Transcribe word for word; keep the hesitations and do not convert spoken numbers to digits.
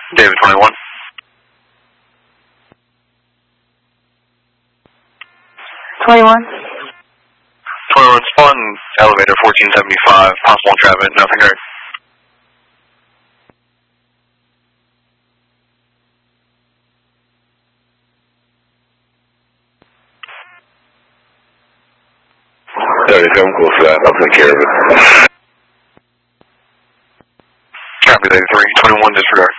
David twenty-one. twenty-one. twenty-one, spawn elevator fourteen seventy-five, possible entrapment, nothing heard. thirty-seven, close to that, I'll take care of it. Copy, thirty-three, twenty-one, disregard.